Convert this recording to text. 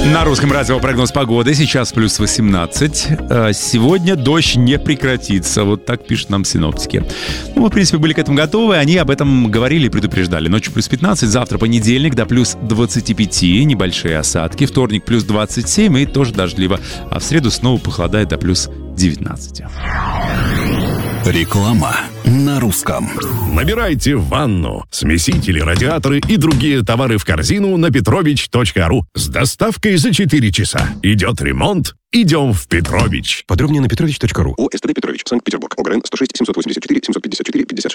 На русском радио прогноз погоды. Сейчас плюс 18. Сегодня дождь не прекратится. Вот так пишут нам синоптики. Ну, мы, в принципе, были к этому готовы. Они об этом говорили и предупреждали. Ночью плюс 15. Завтра понедельник до плюс 25. Небольшие осадки. Вторник плюс 27 и тоже дождливо. А в среду снова похолодает до плюс 19. Реклама на русском. Набирайте ванну, смесители, радиаторы и другие товары в корзину на petrovich.ru с доставкой за 4 часа. Идет ремонт, идем в Петрович. Подробнее на petrovich.ru. ОСТД Петрович, Санкт-Петербург. ОГРН 106 784 754 56.